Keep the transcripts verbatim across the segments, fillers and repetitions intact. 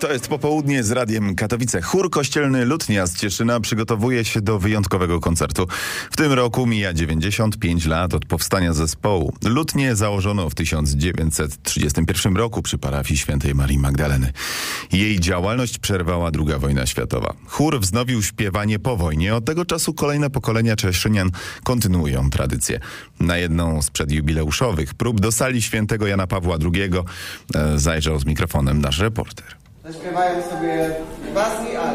To jest popołudnie z Radiem Katowice. Chór kościelny Lutnia z Cieszyna przygotowuje się do wyjątkowego koncertu. W tym roku mija dziewięćdziesiąt pięć lat od powstania zespołu. Lutnię założono w tysiąc dziewięćset trzydziestym pierwszym roku przy parafii Świętej Marii Magdaleny. Jej działalność przerwała druga wojna światowa. Chór wznowił śpiewanie po wojnie. Od tego czasu kolejne pokolenia cieszynian kontynuują tradycję. Na jedną z przedjubileuszowych prób do sali Świętego Jana Pawła drugiego e, zajrzał z mikrofonem nasz reporter. Zaśpiewają sobie bas i alt.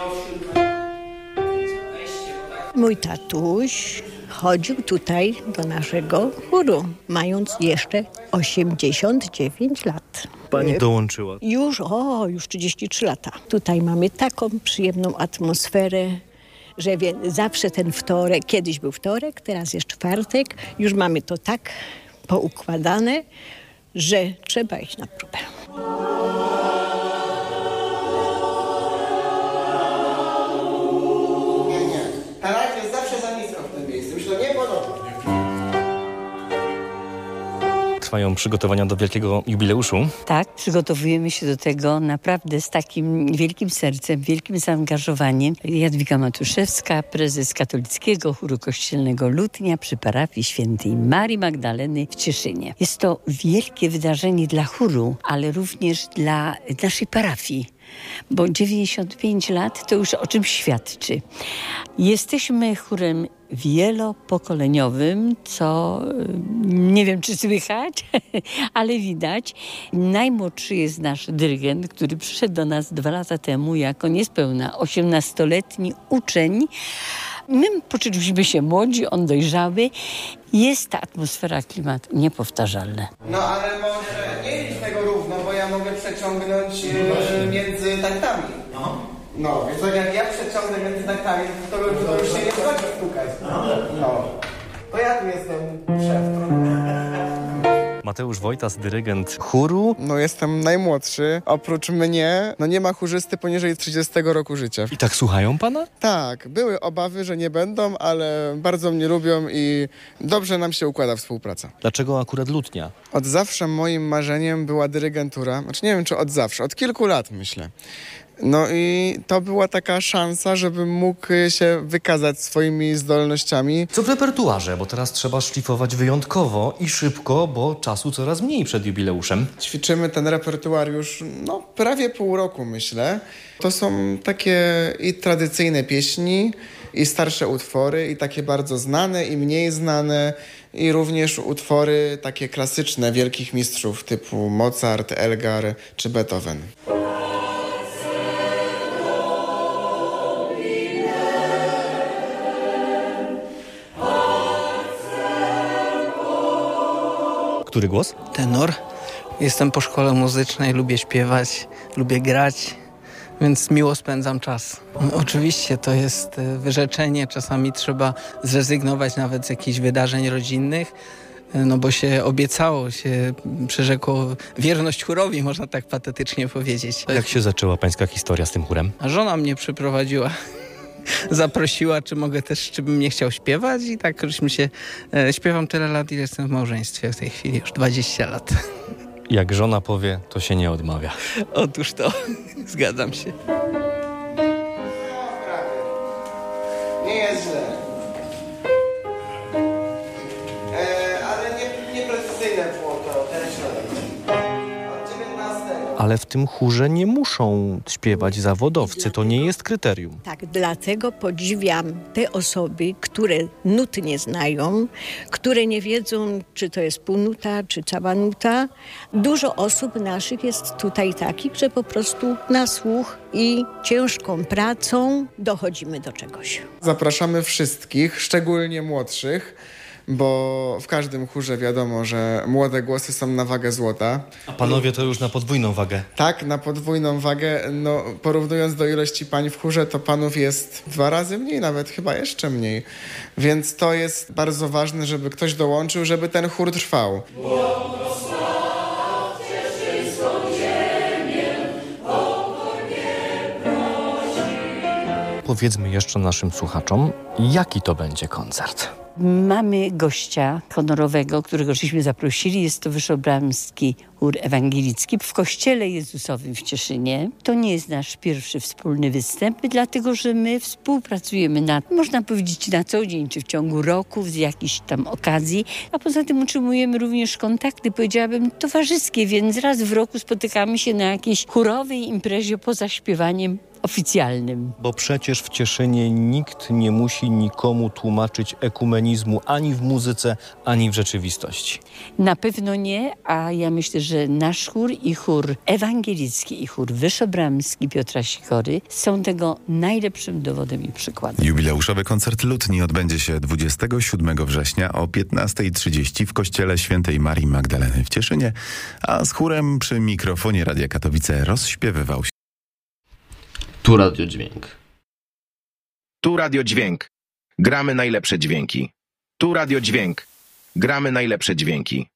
Mój tatuś chodził tutaj do naszego chóru, mając jeszcze osiemdziesiąt dziewięć lat. Pani dołączyła? Już, o, już trzydzieści trzy lata. Tutaj mamy taką przyjemną atmosferę, że wie, zawsze ten wtorek, kiedyś był wtorek, teraz jest czwartek, już mamy to tak poukładane, że trzeba iść na próbę. Ta rajka jest zawsze za nisko w tym miejscu. Myślę, nie podoba. Trwają przygotowania do wielkiego jubileuszu. Tak, przygotowujemy się do tego naprawdę z takim wielkim sercem, wielkim zaangażowaniem. Jadwiga Matuszewska, prezes Katolickiego Chóru Kościelnego Lutnia przy parafii Świętej Marii Magdaleny w Cieszynie. Jest to wielkie wydarzenie dla chóru, ale również dla naszej parafii. Bo dziewięćdziesiąt pięć lat to już o czym świadczy. Jesteśmy chórem wielopokoleniowym, co nie wiem, czy słychać, ale widać. Najmłodszy jest nasz dyrygent, który przyszedł do nas dwa lata temu jako niespełna osiemnastoletni uczeń. My poczuliśmy się młodzi, on dojrzały. Jest ta atmosfera, klimat niepowtarzalny. No ale może nie licz tego równo, bo ja mogę przeciągnąć e, między taktami. No. No, więc tak jak ja przeciągnę między taktami, to, to już się nie zgodzi stukać. No. To ja tu jestem szef. Mateusz Wojtas, dyrygent chóru. No jestem najmłodszy. Oprócz mnie, no nie ma chórzysty poniżej trzydziestego roku życia. I tak słuchają pana? Tak, były obawy, że nie będą, ale bardzo mnie lubią i dobrze nam się układa współpraca. Dlaczego akurat Lutnia? Od zawsze moim marzeniem była dyrygentura. Znaczy nie wiem, czy od zawsze, od kilku lat myślę. No i to była taka szansa, żebym mógł się wykazać swoimi zdolnościami. Co w repertuarze? Bo teraz trzeba szlifować wyjątkowo i szybko, bo czasu coraz mniej przed jubileuszem. Ćwiczymy ten repertuar już no, prawie pół roku, myślę. To są takie i tradycyjne pieśni, i starsze utwory, i takie bardzo znane, i mniej znane, i również utwory takie klasyczne wielkich mistrzów typu Mozart, Elgar czy Beethoven. Który głos? Tenor. Jestem po szkole muzycznej, lubię śpiewać, lubię grać, więc miło spędzam czas. Oczywiście to jest wyrzeczenie, czasami trzeba zrezygnować nawet z jakichś wydarzeń rodzinnych, no bo się obiecało, się przyrzekło wierność chórowi, można tak patetycznie powiedzieć. Jak się zaczęła pańska historia z tym chórem? A żona mnie przyprowadziła. Zaprosiła, czy mogę też, czy bym nie chciał śpiewać i tak żeśmy się, e, śpiewam tyle lat, ile jestem w małżeństwie w tej chwili, już dwadzieścia lat. Jak żona powie, to się nie odmawia. Otóż to, zgadzam się. No, prawie. Nie jest źle. E, ale nie, nieprecyzyjne było to też. Od dziewiętnastego. Ale w tym chórze nie muszą śpiewać zawodowcy, to nie jest kryterium. Tak, dlatego podziwiam te osoby, które nut nie znają, które nie wiedzą, czy to jest półnuta, czy cała nuta. Dużo osób naszych jest tutaj takich, że po prostu na słuch i ciężką pracą dochodzimy do czegoś. Zapraszamy wszystkich, szczególnie młodszych, bo w każdym chórze wiadomo, że młode głosy są na wagę złota. A panowie to już na podwójną wagę. Tak, na podwójną wagę. No, porównując do ilości pań w chórze, to panów jest dwa razy mniej, nawet chyba jeszcze mniej. Więc to jest bardzo ważne, żeby ktoś dołączył, żeby ten chór trwał. Powiedzmy jeszcze naszym słuchaczom, jaki to będzie koncert. Mamy gościa honorowego, którego żeśmy zaprosili. Jest to Wyszobramski Chór Ewangelicki w Kościele Jezusowym w Cieszynie. To nie jest nasz pierwszy wspólny występ, dlatego że my współpracujemy na, można powiedzieć, na co dzień, czy w ciągu roku, z jakichś tam okazji. A poza tym utrzymujemy również kontakty, powiedziałabym, towarzyskie, więc raz w roku spotykamy się na jakiejś chórowej imprezie poza śpiewaniem oficjalnym. Bo przecież w Cieszynie nikt nie musi nikomu tłumaczyć ekumenizmu ani w muzyce, ani w rzeczywistości. Na pewno nie, a ja myślę, że nasz chór i chór ewangelicki i chór wyszobramski Piotra Sikory są tego najlepszym dowodem i przykładem. Jubileuszowy koncert Lutni odbędzie się dwudziestego siódmego września o piętnastej trzydzieści w Kościele Świętej Marii Magdaleny w Cieszynie, a z chórem przy mikrofonie Radia Katowice rozśpiewywał się Tu Radio Dźwięk. Tu Radio Dźwięk. Gramy najlepsze dźwięki. Tu Radio Dźwięk. Gramy najlepsze dźwięki.